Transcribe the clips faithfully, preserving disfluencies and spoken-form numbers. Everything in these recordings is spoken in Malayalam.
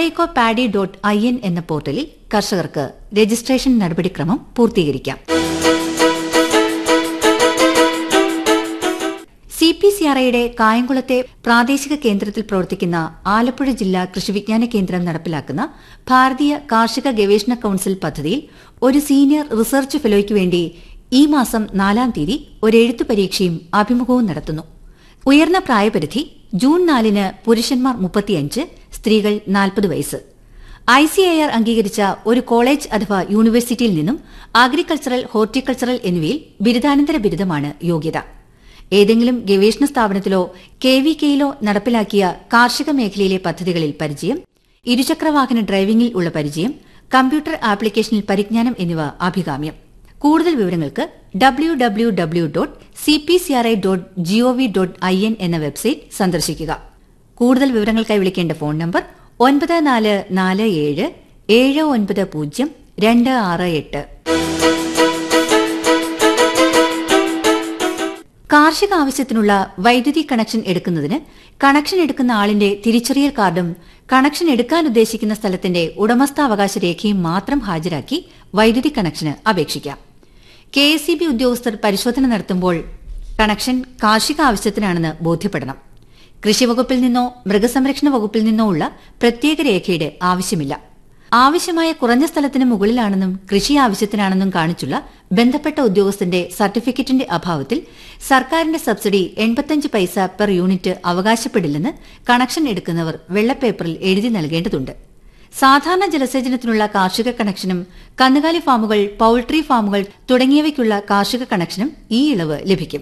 സോഡേക്കോ പാഡി ഡോട്ട് ഐ എൻ എന്ന പോർട്ടലിൽ കർഷകർക്ക് രജിസ്ട്രേഷൻ നടപടിക്രമം പൂർത്തീകരിക്കാം. സി പി സി ആർ ഐയുടെ കായംകുളത്തെ പ്രാദേശിക കേന്ദ്രത്തിൽ പ്രവർത്തിക്കുന്ന ആലപ്പുഴ ജില്ലാ കൃഷിവിജ്ഞാന കേന്ദ്രം നടപ്പിലാക്കുന്ന ഭാരതീയ കാർഷിക ഗവേഷണ കൌൺസിൽ പദ്ധതിയിൽ ഒരു സീനിയർ റിസർച്ച് ഫെലോയ്ക്ക് വേണ്ടി ഈ മാസം നാലാം തീയതി ഒരു എഴുത്തു പരീക്ഷയും അഭിമുഖവും നടത്തുന്നു. ഉയർന്ന പ്രായപരിധി ജൂൺ നാലിന് പുരുഷന്മാർ മുപ്പത്തിയഞ്ച്, സ്ത്രീകൾ നാൽപ്പത് വയസ്സ്. ഐ സി എ ആർ അംഗീകരിച്ച ഒരു കോളേജ് അഥവാ യൂണിവേഴ്സിറ്റിയിൽ നിന്നും അഗ്രികൾച്ചറൽ, ഹോർട്ടിക്കൾച്ചറൽ എന്നിവയിൽ ബിരുദാനന്തര ബിരുദമാണ് യോഗ്യത. ഏതെങ്കിലും ഗവേഷണ സ്ഥാപനത്തിലോ കെ വി കെയിലോ നടപ്പിലാക്കിയ കാർഷിക മേഖലയിലെ പദ്ധതികളിൽ പരിചയം, ഇരുചക്രവാഹന ഡ്രൈവിംഗിൽ ഉള്ള പരിചയം, കമ്പ്യൂട്ടർ ആപ്ലിക്കേഷനിൽ പരിജ്ഞാനം എന്നിവ അഭികാമ്യം. കൂടുതൽ വിവരങ്ങൾക്ക് W W W dot C P C R I dot G O V dot I N എന്ന വെബ്സൈറ്റ് സന്ദർശിക്കുക. കൂടുതൽ വിവരങ്ങൾക്കായി വിളിക്കേണ്ട ഫോൺ നമ്പർ ഒൻപത് നാല് നാല് ഏഴ് ഏഴ് ഒൻപത് പൂജ്യം രണ്ട് ആറ് എട്ട്. കാർഷിക ആവശ്യത്തിനുള്ള വൈദ്യുതി കണക്ഷൻ എടുക്കുന്നതിന് കണക്ഷൻ എടുക്കുന്ന ആളിന്റെ തിരിച്ചറിയൽ കാർഡും കണക്ഷൻ എടുക്കാൻ ഉദ്ദേശിക്കുന്ന സ്ഥലത്തിന്റെ ഉടമസ്ഥാവകാശ രേഖയും മാത്രം ഹാജരാക്കി വൈദ്യുതി കണക്ഷന് അപേക്ഷിക്കാം. കെ എസ് ഇ ബി ഉദ്യോഗസ്ഥർ പരിശോധന നടത്തുമ്പോൾ കണക്ഷൻ കാർഷിക ആവശ്യത്തിനാണെന്ന് ബോധ്യപ്പെടണം. കൃഷിവകുപ്പിൽ നിന്നോ മൃഗസംരക്ഷണ വകുപ്പിൽ നിന്നോ ഉള്ള പ്രത്യേക രേഖയുടെ ആവശ്യമില്ല. ആവശ്യമായ കുറഞ്ഞ സ്ഥലത്തിന് മുകളിലാണെന്നും കൃഷി ആവശ്യത്തിനാണെന്നും കാണിച്ചുള്ള ബന്ധപ്പെട്ട ഉദ്യോഗസ്ഥന്റെ സർട്ടിഫിക്കറ്റിന്റെ അഭാവത്തിൽ സർക്കാരിന്റെ സബ്സിഡി എൺപത്തിയഞ്ച് പൈസ പെർ യൂണിറ്റ് അവകാശപ്പെടില്ലെന്ന് കണക്ഷൻ എടുക്കുന്നവർ വെള്ളപ്പേപ്പറിൽ എഴുതി നൽകേണ്ടതുണ്ട്. സാധാരണ ജലസേചനത്തിനുള്ള കാർഷിക കണക്ഷനും കന്നുകാലി ഫാമുകൾ, പൌൾട്രി ഫാമുകൾ തുടങ്ങിയവയ്ക്കുള്ള കാർഷിക കണക്ഷനും ഈ ഇളവ് ലഭിക്കും.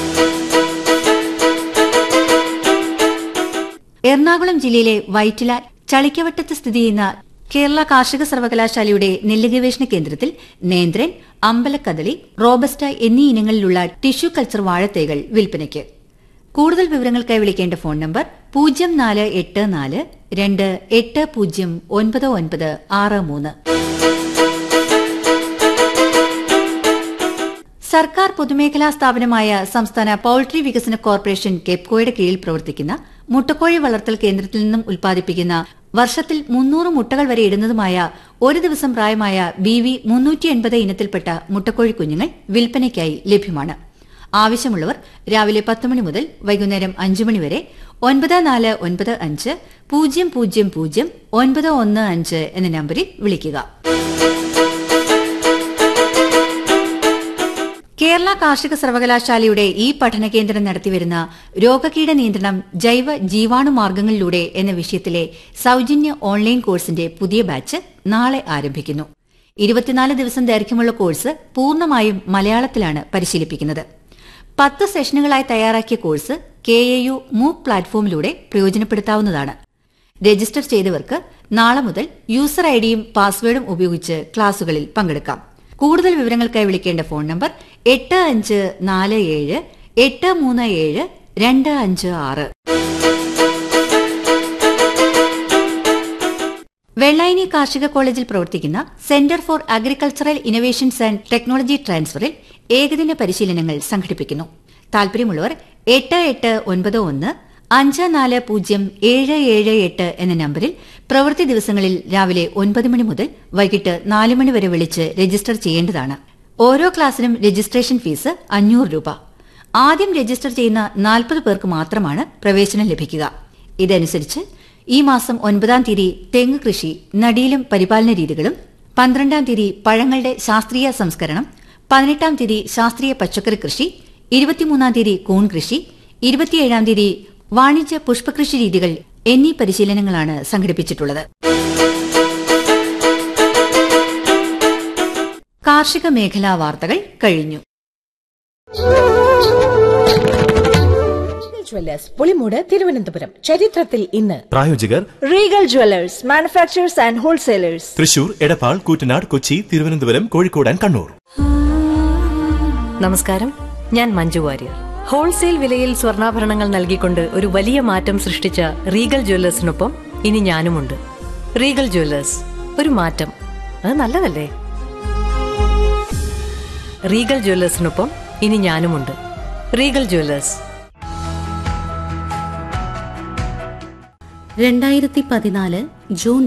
എറണാകുളം ജില്ലയിലെ വൈറ്റില ചളിക്കവട്ടത്ത് സ്ഥിതി ചെയ്യുന്ന കേരള കാർഷിക സർവകലാശാലയുടെ നെല്ല് ഗവേഷണ കേന്ദ്രത്തിൽ നേന്ത്രൻ, അമ്പലക്കദളി, റോബസ്റ്റ എന്നീ ഇനങ്ങളിലുള്ള ടിഷ്യൂ കൾച്ചർ വാഴത്തൈകൾ വിൽപ്പനയ്ക്ക്. കൂടുതൽ വിവരങ്ങൾക്കായി വിളിക്കേണ്ട ഫോൺ നമ്പർ പൂജ്യം നാല് എട്ട് നാല് രണ്ട് എട്ട് പൂജ്യം ഒൻപത് ഒൻപത് ആറ് മൂന്ന്. സർക്കാർ പൊതുമേഖലാ സ്ഥാപനമായ സംസ്ഥാന പൌൾട്രി വികസന കോർപ്പറേഷൻ കെപ്കോയുടെ കീഴിൽ പ്രവർത്തിക്കുന്ന മുട്ടക്കോഴി വളർത്തൽ കേന്ദ്രത്തിൽ നിന്നും ഉൽപ്പാദിപ്പിക്കുന്ന വർഷത്തിൽ മുന്നൂറ് മുട്ടകൾ വരെ ഇടുന്നതുമായ ഒരു ദിവസം പ്രായമായ ബി വി മുന്നൂറ്റി എൺപത് ഇനത്തിൽപ്പെട്ട മുട്ടക്കോഴി കുഞ്ഞുങ്ങൾ വിൽപ്പനയ്ക്കായി ലഭ്യമാണ്. ആവശ്യമുള്ളവർ രാവിലെ പത്ത് മണി മുതൽ വൈകുന്നേരം അഞ്ചു മണി വരെ ഒൻപത് നാല് ഒൻപത് അഞ്ച് പൂജ്യം പൂജ്യം പൂജ്യം ഒൻപത് ഒന്ന് അഞ്ച് എന്ന നമ്പറിൽ വിളിക്കുക. കേരള കാർഷിക സർവകലാശാലയുടെ ഈ പഠനകേന്ദ്രം നടത്തിവരുന്ന രോഗകീട നിയന്ത്രണം ജൈവ ജീവാണു മാർഗ്ഗങ്ങളിലൂടെ എന്ന വിഷയത്തിലെ സൌജന്യ ഓൺലൈൻ കോഴ്സിന്റെ പുതിയ ബാച്ച് നാളെ ആരംഭിക്കുന്നു. ഇരുപത്തിനാല് ദിവസം ദൈർഘ്യമുള്ള കോഴ്സ് പൂർണ്ണമായും മലയാളത്തിലാണ് പരിശീലിപ്പിക്കുന്നത്. പത്ത് സെഷനുകളായി തയ്യാറാക്കിയ കോഴ്സ് കെ എ യു മൂക്ക് പ്ലാറ്റ്ഫോമിലൂടെ പ്രയോജനപ്പെടുത്താവുന്നതാണ്. രജിസ്റ്റർ ചെയ്തവർക്ക് നാളെ മുതൽ യൂസർ ഐഡിയും പാസ്വേഡും ഉപയോഗിച്ച് ക്ലാസുകളിൽ പങ്കെടുക്കാം. കൂടുതൽ വിവരങ്ങൾക്കായി വിളിക്കേണ്ട ഫോൺ നമ്പർ എട്ട് അഞ്ച് നാല് ഏഴ് എട്ട് മൂന്ന് ഏഴ് രണ്ട് അഞ്ച് ആറ്. വെള്ളായണി കാർഷിക കോളേജിൽ പ്രവർത്തിക്കുന്ന centre for agricultural innovations and technology ട്രാൻസ്ഫറിൽ ഏകദിന പരിശീലനങ്ങൾ സംഘടിപ്പിക്കുന്നു. താൽപര്യമുള്ളവർ എട്ട് എട്ട് ഒൻപത് ഒന്ന് അഞ്ച് നാല് പൂജ്യം ഏഴ് ഏഴ് എട്ട് എന്ന നമ്പറിൽ പ്രവൃത്തി ദിവസങ്ങളിൽ രാവിലെ ഒൻപത് മണി മുതൽ വൈകിട്ട് നാല് മണി വരെ വിളിച്ച് രജിസ്റ്റർ ചെയ്യേണ്ടതാണ്. ഓരോ ക്ലാസിനും രജിസ്ട്രേഷൻ ഫീസ് അഞ്ഞൂറ് രൂപ. ആദ്യം രജിസ്റ്റർ ചെയ്യുന്ന നാൽപ്പത് പേർക്ക് മാത്രമാണ് പ്രവേശനം ലഭിക്കുക. ഇതനുസരിച്ച് ഈ മാസം ഒൻപതാം തീയതി തെങ്ങ് കൃഷി, നടീലും പരിപാലന രീതികളും, പന്ത്രണ്ടാം തീയതി പഴങ്ങളുടെ ശാസ്ത്രീയ സംസ്കരണം, പതിനെട്ടാം തീയതി ശാസ്ത്രീയ പച്ചക്കറി കൃഷി, ഇരുപത്തിമൂന്നാം തീയതി കൂൺ കൃഷി, ഇരുപത്തിയേഴാം തീയതി വാണിജ്യ പുഷ്പകൃഷി രീതികൾ എന്നീ പരിശീലനങ്ങളാണ് സംഘടിപ്പിച്ചിട്ടുള്ളത്. കാർഷിക മേഖലാ വാർത്തകൾ കഴിഞ്ഞു. ജ്വല്ലേഴ്സ് പുളിമൂട് തിരുവനന്തപുരം. ചരിത്രത്തിൽ ഇന്ന്. പ്രായോജകർ Regal Jewellers, manufacturers and wholesalers, Thrissur, Edappal, Koottanad, Kochi, Thiruvananthapuram, Kozhikode and Kannur. നമസ്കാരം, ഞാൻ മഞ്ജു വാര്യർ. ഹോൾസെയിൽ വിലയിൽ സ്വർണ്ണാഭരണങ്ങൾ നൽകിക്കൊണ്ട് ഒരു വലിയ മാറ്റം സൃഷ്ടിച്ച റീഗൽ ജ്വല്ലേഴ്സിനൊപ്പം ഇനി ഞാനുമുണ്ട്. റീഗൽ ജ്വല്ലേഴ്സ്, ഒരു മാറ്റം, അത് നല്ലതല്ലേ? റീഗൽ ജ്വല്ലേഴ്സിനൊപ്പം ഇനി ഞാനുമുണ്ട്. Regal Jewellers. രണ്ടായിരത്തി പതിനാല് ജൂൺ